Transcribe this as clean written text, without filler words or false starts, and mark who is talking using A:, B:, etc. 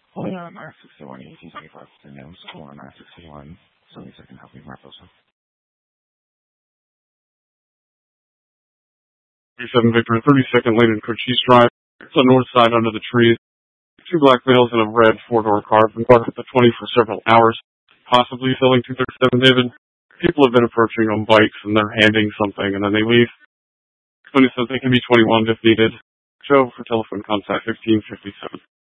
A: Holding on R61 1825 to Nose, call on R61, so Lisa can help me wrap those up.
B: 37 Victor, 32nd Lane in Cochise Drive. It's on the north side under the trees. Two black males in a red four-door car have been parked at the 20 for several hours, possibly filling 237 David. People have been approaching on bikes and they're handing something and then they leave. 20 says they can be 21 if needed. Joe for telephone contact 1557.